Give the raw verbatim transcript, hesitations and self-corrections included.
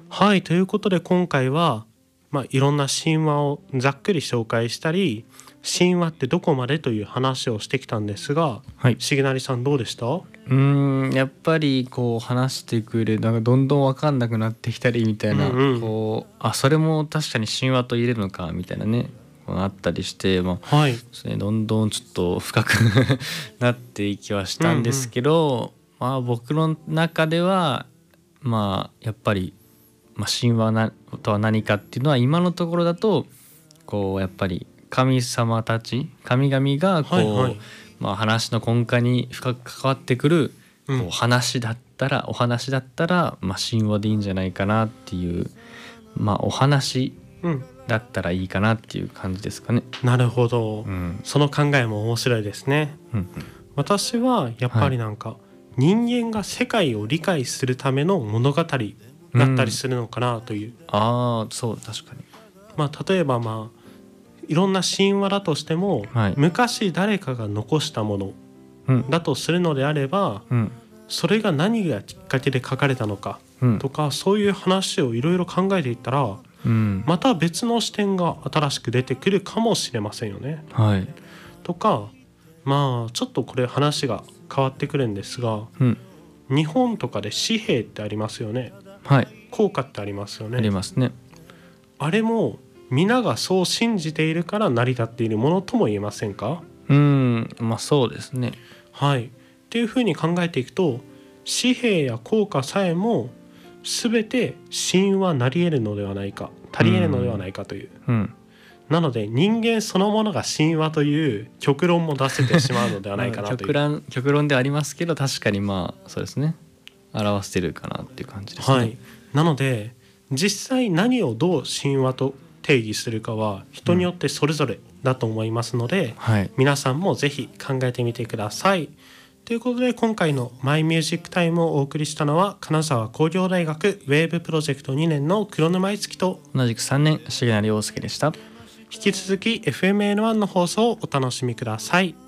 はい、ということで今回は、まあ、いろんな神話をざっくり紹介したり、神話ってどこまでという話をしてきたんですが、 はい、 重成さんどうでした？ うーんやっぱりこう話していく上でなんかどんどん分かんなくなってきたりみたいな、 うんうん、 こうあそれも確かに神話と言えるのかみたいなね、こうあったりして、まあはい、 それどんどんちょっと深くなっていきはしたんですけど、うんうん、まあ僕の中ではまあやっぱり、まあ、神話なとは何かっていうのは今のところだとこうやっぱり神様たち神々がこう、 はいはい、 まあ、話の根幹に深く関わってくるこう話だったら、うん、お話だったら、まあ、神話でいいんじゃないかなっていう、まあ、お話だったらいいかなっていう感じですかね。 うん、なるほど、 うん、 その考えも面白いですね、うんうん、私はやっぱりなんか、はい、人間が世界を理解するための物語だったりするのかなという、うん、 ああそう確かに、 まあ、例えばまあいろんな神話だとしても、はい、昔誰かが残したものだとするのであれば、うん、それが何がきっかけで書かれたのかとか、うん、そういう話をいろいろ考えていったら、うん、また別の視点が新しく出てくるかもしれませんよね、はい、とかまあちょっとこれ話が変わってくるんですが、うん、日本とかで紙幣ってありますよね、はい、硬貨ってありますよね、 ありますね。 あれも皆がそう信じているから成り立っているものとも言えませんか？ うーんまあそうですね。 はい。っていうふうに考えていくと、紙幣や硬貨さえも全て神話なり得るのではないか、足り得るのではないかという、うんうん、なので人間そのものが神話という極論も出せてしまうのではないかなという、 極論、極論ではありますけど確かにまあそうですね、表してるかなっていう感じですね。はい、 なので実際何をどう神話と定義するかは人によってそれぞれだと思いますので、うんはい、皆さんもぜひ考えてみてください。ということで今回のマイミュージックタイムをお送りしたのは金沢工業大学ウェーブプロジェクトにねんの黒沼いつきと同じくさんねん重成陽介でした。 引き続き エフエムエヌワン の放送をお楽しみください。